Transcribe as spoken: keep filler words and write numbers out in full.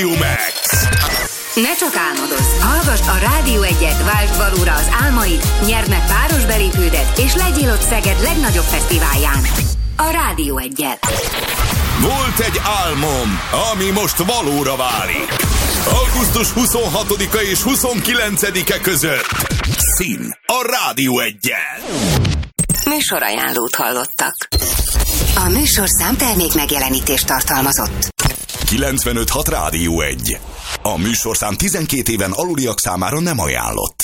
Max. Ne csak álmodozz, hallgass a Rádió egyet, váltsd valóra az álmaid, nyerd meg páros belépődet, és legyél ott Szeged legnagyobb fesztiválján. A Rádió egyet. Volt egy álmom, ami most valóra válik. augusztus huszonhatodika és huszonkilencedike között. Szín a Rádió egyen. Műsorajánlót hallottak. A műsorszám termék megjelenítést tartalmazott. kilencvenöt hat Rádió egy. A műsorszám tizenkét éven aluliak számára nem ajánlott.